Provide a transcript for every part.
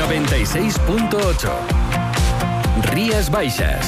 96.8. Rías Baixas.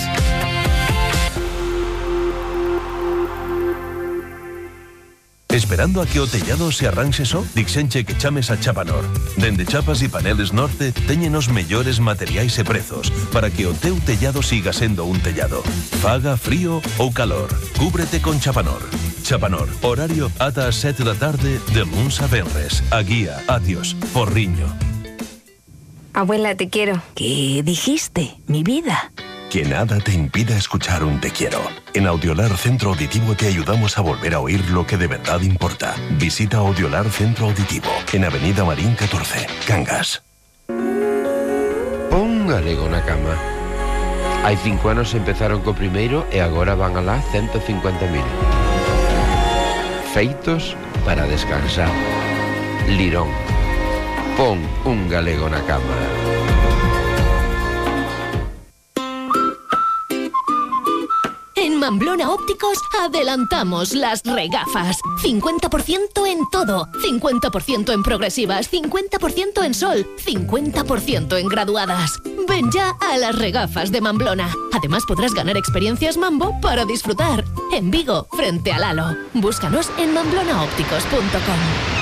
Esperando a que o tellado se arranxe só? Dixenche que chames a Chapanor. Dende chapas e paneles Norte teñen os mellores materiais e prezos para que o teu tellado siga sendo un tellado. Faga frío ou calor, cúbrete con Chapanor. Chapanor, horario ata as 7 da tarde de luns a venres. A guía, Atios, Porriño. Abuela, te quiero. ¿Qué dijiste, mi vida? Que nada te impida escuchar un te quiero. En Audiolar Centro Auditivo te ayudamos a volver a oír lo que de verdad importa. Visita Audiolar Centro Auditivo en Avenida Marín 14, Cangas. Un galego na cama. Hai 5 anos empezaron co primeiro e agora van alá 150.000. Feitos para descansar. Lirón. Pon un galego na cama. En Mamblona Ópticos adelantamos las regafas. 50% en todo. 50% en progresivas, 50% en sol, 50% en graduadas. Ven ya a las regafas de Mamblona. Además podrás ganar experiencias Mambo para disfrutar. En Vigo, frente al Halo. Búscanos en mamblonaópticos.com.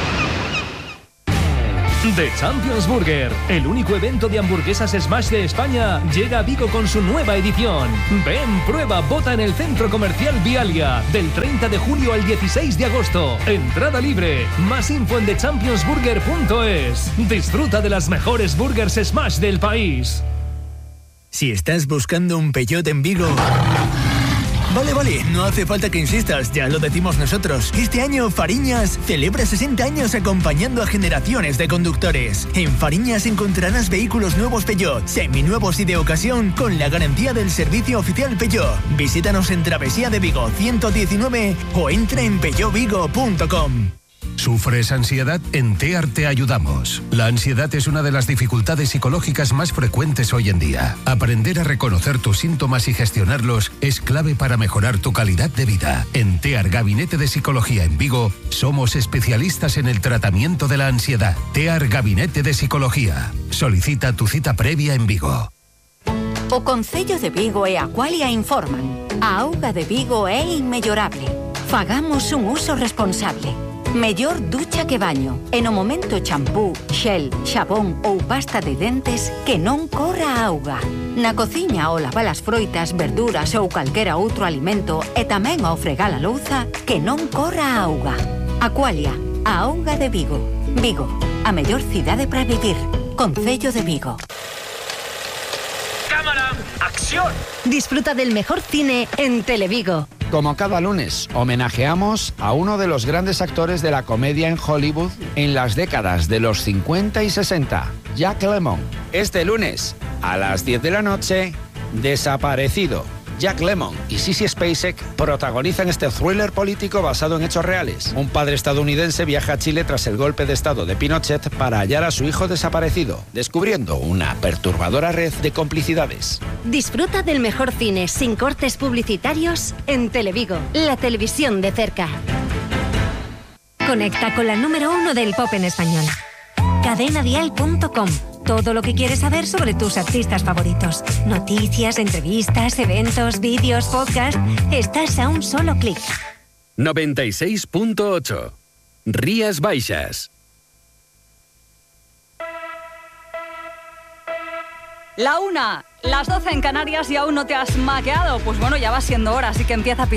The Champions Burger, el único evento de hamburguesas Smash de España, llega a Vigo con su nueva edición. Ven, prueba, vota en el Centro Comercial Vialia, del 30 de julio al 16 de agosto. Entrada libre. Más info en thechampionsburger.es. Disfruta de las mejores burgers Smash del país. Si estás buscando un Peugeot en Vigo... Vale, no hace falta que insistas, ya lo decimos nosotros. Este año Fariñas celebra 60 años acompañando a generaciones de conductores. En Fariñas encontrarás vehículos nuevos Peugeot, seminuevos y de ocasión con la garantía del servicio oficial Peugeot. Visítanos en Travesía de Vigo 119 o entra en peugeotvigo.com. ¿Sufres ansiedad? En TEAR te ayudamos. La ansiedad es una de las dificultades psicológicas más frecuentes hoy en día. Aprender a reconocer tus síntomas y gestionarlos es clave para mejorar tu calidad de vida. En TEAR Gabinete de Psicología en Vigo, somos especialistas en el tratamiento de la ansiedad. TEAR Gabinete de Psicología. Solicita tu cita previa en Vigo. O Concello de Vigo e Aqualia informan. A auga de Vigo é inmellorable. Fagamos un uso responsable. Mellor ducha que baño. E no momento champú, xel, xabón ou pasta de dentes que non corra a auga. Na cociña ao lavar as froitas, verduras ou calquera outro alimento e tamén ao fregar a louza que non corra a auga. Aqualia, a auga de Vigo. Vigo, a mellor cidade para vivir. Concello de Vigo. ¡Cámara! ¡Acción! Disfruta del mejor cine en Televigo. Como cada lunes, homenajeamos a uno de los grandes actores de la comedia en Hollywood en las décadas de los 50 y 60, Jack Lemmon. Este lunes, a las 10 de la noche, Desaparecido. Jack Lemmon y Sissy Spacek protagonizan este thriller político basado en hechos reales. Un padre estadounidense viaja a Chile tras el golpe de estado de Pinochet para hallar a su hijo desaparecido, descubriendo una perturbadora red de complicidades. Disfruta del mejor cine sin cortes publicitarios en Televigo, la televisión de cerca. Conecta con la número 1 del pop en español. Cadenadial.com. Todo lo que quieres saber sobre tus artistas favoritos. Noticias, entrevistas, eventos, vídeos, podcast. Estás a un solo clic. 96.8. Rías Baixas. La 1, las 12 en Canarias y aún no te has maqueado. Pues bueno, ya va siendo hora, así que empieza a